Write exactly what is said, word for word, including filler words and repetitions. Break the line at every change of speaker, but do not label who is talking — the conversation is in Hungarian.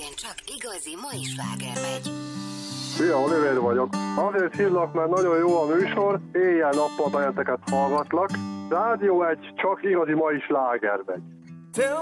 Pénteken csak igazi mai sláger megy.
Szia, Oliver vagyok. Azért hívlak, mert nagyon jó a műsor, éjjel-nappal benneteket hallgatlak. Rádió egy csak igazi mai sláger megy.